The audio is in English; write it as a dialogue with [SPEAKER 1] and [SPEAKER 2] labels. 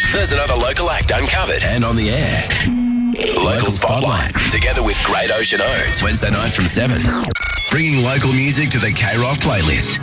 [SPEAKER 1] There's another local act uncovered and on the air. Local Spotlight, together with Great Ocean Oats, Wednesday nights from 7. Bringing local music to the K-Rock playlist.